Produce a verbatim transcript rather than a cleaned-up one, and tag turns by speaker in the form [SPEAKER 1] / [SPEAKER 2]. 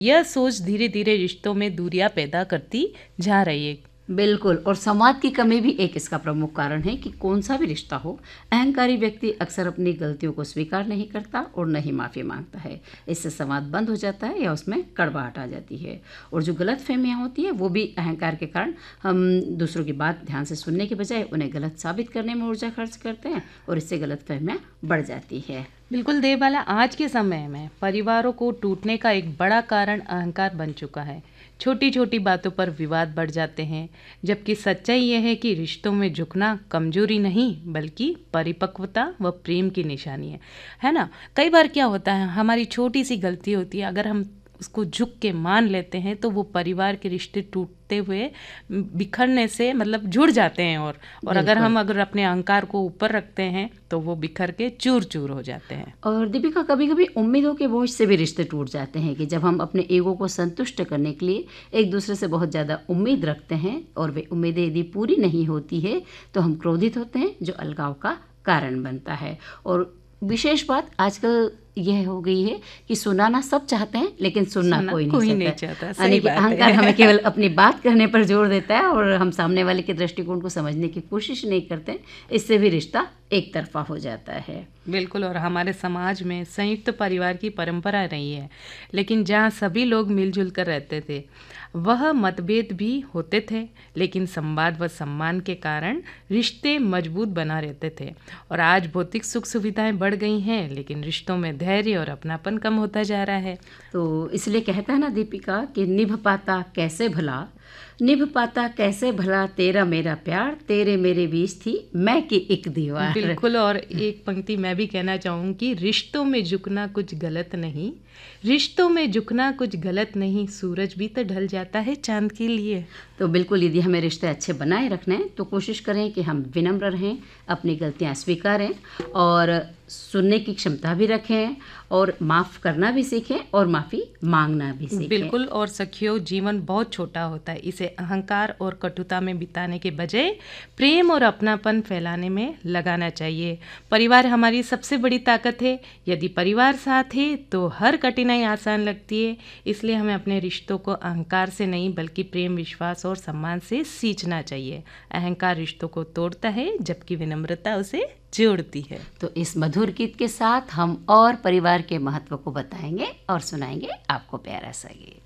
[SPEAKER 1] यह सोच धीरे धीरे रिश्तों में दूरियां पैदा करती जा रही है।
[SPEAKER 2] बिल्कुल, और संवाद की कमी भी एक इसका प्रमुख कारण है कि कौन सा भी रिश्ता हो, अहंकारी व्यक्ति अक्सर अपनी गलतियों को स्वीकार नहीं करता और न ही माफ़ी मांगता है। इससे संवाद बंद हो जाता है या उसमें कड़वाहट आ जाती है। और जो गलत फहमियाँ होती है वो भी अहंकार के कारण हम दूसरों की बात ध्यान से सुनने के बजाय उन्हें गलत साबित करने में ऊर्जा खर्च करते हैं और इससे गलत फहमियाँ बढ़ जाती है।
[SPEAKER 1] बिल्कुल देवबाला, आज के समय में परिवारों को टूटने का एक बड़ा कारण अहंकार बन चुका है। छोटी छोटी बातों पर विवाद बढ़ जाते हैं, जबकि सच्चाई यह है कि रिश्तों में झुकना कमजोरी नहीं बल्कि परिपक्वता व प्रेम की निशानी है, है ना। कई बार क्या होता है, हमारी छोटी सी गलती होती है, अगर हम उसको झुक के मान लेते हैं तो वो परिवार के रिश्ते टूटते हुए बिखरने से मतलब जुड़ जाते हैं। और और अगर हम अगर अपने अहंकार को ऊपर रखते हैं तो वो बिखर के चूर चूर हो जाते हैं।
[SPEAKER 2] और दीपिका, कभी कभी उम्मीदों के बोझ से भी रिश्ते टूट जाते हैं कि जब हम अपने ईगो को संतुष्ट करने के लिए एक दूसरे से बहुत ज़्यादा उम्मीद रखते हैं और वे उम्मीदें यदि पूरी नहीं होती है तो हम क्रोधित होते हैं, जो अलगाव का कारण बनता है। और विशेष बात आजकल यह हो गई है कि सुनाना सब चाहते हैं लेकिन सुनना, सुनना कोई नहीं
[SPEAKER 1] कोई
[SPEAKER 2] चाहता,
[SPEAKER 1] नहीं चाहता। सही बात है।
[SPEAKER 2] अहंकार हमें केवल अपनी बात करने पर जोर देता है और हम सामने वाले के दृष्टिकोण को समझने की कोशिश नहीं करते। इससे भी रिश्ता एक तरफा हो जाता है।
[SPEAKER 1] बिल्कुल, और हमारे समाज में संयुक्त परिवार की परंपरा रही है, लेकिन जहाँ सभी लोग मिलजुल कर रहते थे वह मतभेद भी होते थे, लेकिन संवाद व सम्मान के कारण रिश्ते मजबूत बना रहते थे। और आज भौतिक सुख सुविधाएं बढ़ गई हैं, लेकिन रिश्तों में धैर्य और अपनापन कम होता जा रहा है।
[SPEAKER 2] तो इसलिए कहता है ना दीपिका कि निभ पाता कैसे भला, निभ पाता कैसे भला तेरा मेरा प्यार, तेरे मेरे बीच थी मैं की एक दीवार।
[SPEAKER 1] बिल्कुल, और एक पंक्ति मैं भी कहना चाहूँ कि रिश्तों में झुकना कुछ गलत नहीं, रिश्तों में झुकना कुछ गलत नहीं, सूरज भी तो ढल जाता है चांद के लिए।
[SPEAKER 2] तो बिल्कुल, यदि हमें रिश्ते अच्छे बनाए रखने हैं तो कोशिश करें कि हम विनम्र रहें, अपनी गलतियां स्वीकारें और सुनने की क्षमता भी रखें और माफ़ करना भी सीखें और माफ़ी मांगना भी सीखें।
[SPEAKER 1] बिल्कुल, और सखियों, जीवन बहुत छोटा होता है, इसे अहंकार और कटुता में बिताने के बजाय प्रेम और अपनापन फैलाने में लगाना चाहिए। परिवार हमारी सबसे बड़ी ताकत है। यदि परिवार साथ है तो हर कठिनाई आसान लगती है। इसलिए हमें अपने रिश्तों को अहंकार से नहीं बल्कि प्रेम, विश्वास और सम्मान से सींचना चाहिए। अहंकार रिश्तों को तोड़ता है जबकि विनम्रता उसे जोड़ती है।
[SPEAKER 2] तो इस मधुर गीत के साथ हम और परिवार के महत्व को बताएंगे और सुनाएंगे आपको प्यारा सा गीत।